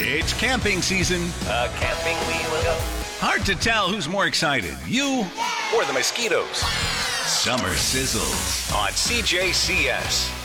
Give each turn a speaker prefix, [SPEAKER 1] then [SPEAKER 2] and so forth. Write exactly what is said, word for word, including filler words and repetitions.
[SPEAKER 1] It's camping season.
[SPEAKER 2] Uh, camping we will go.
[SPEAKER 1] Hard to tell who's more excited, you
[SPEAKER 2] Or the mosquitoes.
[SPEAKER 1] Summer Sizzles
[SPEAKER 2] On C J C S.